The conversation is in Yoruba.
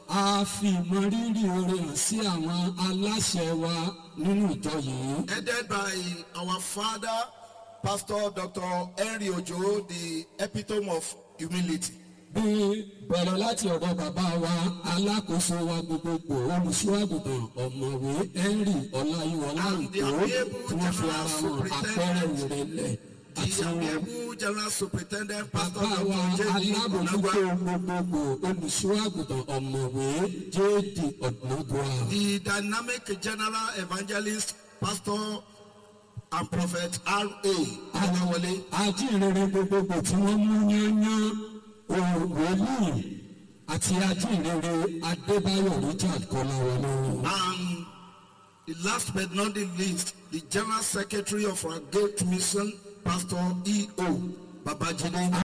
a fi ìmọrírì oore hàn sí àwọn aláṣẹ wa nínú ìjọ yìí. Headed by our father, Pastor Dr. Henry Ojo, the epitome of humility. Bí bẹ̀rẹ̀ láti ọ̀dọ̀ bàbá wa alákòóso wa gbogbogbò olùṣọ́àgùntàn ọ̀mọ̀wé Henry Ọláyíwọlá Òjó tí wọ́n fi ara wọn àpẹẹrẹ ìrẹ̀lẹ̀ àti The General Superintendent, Pastor bàbá wa Dr. J.D. alábòójútó Onagwa. gbogbogbò olùṣọ́àgùntàn ọ̀mọ̀wé J.D. Onagwa. The dynamic General Evangelist, Pastor and Prophet R.A. Alawale. Ajínrere gbogbogbò tí wọ́n mú yányán wòlíì àti ajínrere Adébáyọ̀ Richard Kọ́láwọlé. And the last but not the least, the General Secretary of our Gate Mission, Pastor E.O. Babajide.